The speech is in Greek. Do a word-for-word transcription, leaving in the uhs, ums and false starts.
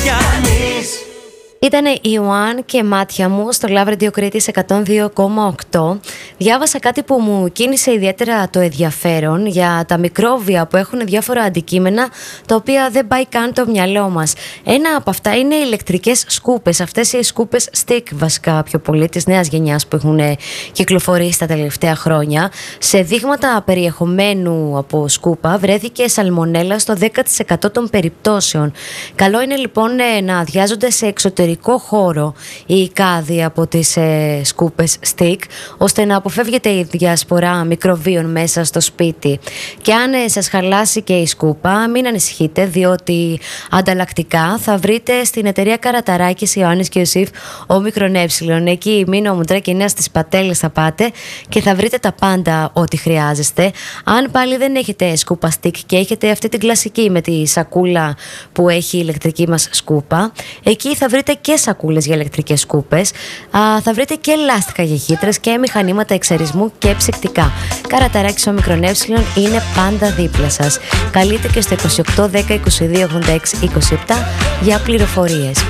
Ήτανε η Ιωάνν και μάτια μου στο Love Radio Κρήτης εκατόν δύο κόμμα οκτώ. Διάβασα κάτι που μου κίνησε ιδιαίτερα το ενδιαφέρον για τα μικρόβια που έχουν διάφορα αντικείμενα τα οποία δεν πάει καν το μυαλό μας. Ένα από αυτά είναι οι ηλεκτρικές σκούπες. Αυτές οι σκούπες stick βασικά πιο πολύ της νέας γενιάς που έχουν κυκλοφορήσει τα τελευταία χρόνια. Σε δείγματα περιεχομένου από σκούπα βρέθηκε σαλμονέλα στο δέκα τοις εκατό των περιπτώσεων. Καλό είναι λοιπόν να αδειάζονται σε εξωτερικό χώρο η κάδη από τις ε, σκούπες stick, ώστε να αποφεύγεται η διασπορά μικροβίων μέσα στο σπίτι. Και αν ε, σας χαλάσει και η σκούπα, μην ανησυχείτε, διότι ανταλλακτικά θα βρείτε στην εταιρεία Καραταράκης Ιωάννης και Ιωσήφ Όμικρον Ε. Εκεί Μήνο Μουντρά και Νέα στις Πατέλες θα πάτε και θα βρείτε τα πάντα ό,τι χρειάζεστε. Αν πάλι δεν έχετε σκούπα stick και έχετε αυτή την κλασική με τη σακούλα που έχει η ηλεκτρική μας σκούπα, εκεί θα βρείτε και σακούλες για ηλεκτρικές σκούπες, α, θα βρείτε και λάστιχα για χύτρες και μηχανήματα εξαιρισμού και ψυκτικά. Καραταράκης Όμικρον Ε είναι πάντα δίπλα σας. Καλείτε και στο είκοσι οκτώ δέκα είκοσι δύο ογδόντα έξι είκοσι επτά για πληροφορίες.